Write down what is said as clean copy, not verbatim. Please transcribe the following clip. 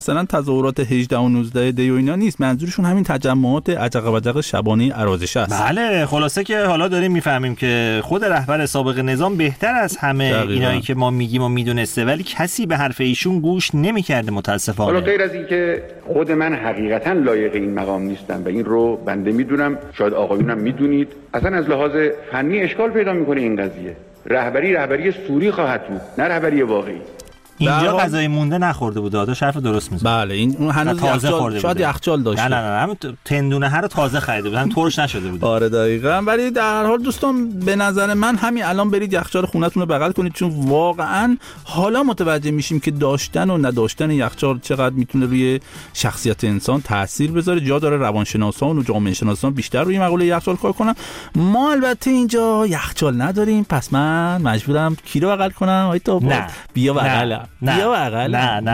مثلا تظاهرات 18 و 19 دی و اینا نیست، منظورشون همین تجمعات عجق و وجق شبانه ارازش است. بله، خلاصه که حالا داریم میفهمیم که خود رهبر سابق نظام بهتر از همه اینایی که ما میگیم و میدونسته، ولی کسی به حرف ایشون گوش نمیکرده متاسفانه. حالا غیر از این که خود من حقیقتا لایق این مقام نیستم و این رو بنده میدونم، شاید آقایونم میدونید، اصلا از لحاظ فنی اشکال پیدا میکنه این قضیه. رهبری سوری خواهد بود، نه رهبری واقعی. اینجا غذای مونده نخورده بود، داداش حرف درست میزنه. بله، این اون هنوز تازه خورده، شاید یخچال داشته. نه همون تندونه ها رو تازه خریده بود، هم ترش نشده بود. آره دقیقاً. ولی در هر حال دوستان، به نظر من همین الان برید یخچال خونتون رو بغل کنید، چون واقعاً حالا متوجه میشیم که داشتن و نداشتن یخچال چقدر میتونه روی شخصیت انسان تاثیر بذاره. جا داره روانشناسان و جامعه شناسان بیشتر روی مقوله یخچال کار کنن. ما البته اینجا یخچال نداریم، پس من مجبورم کی رو بغل کنم؟ تو بیا بغل. نه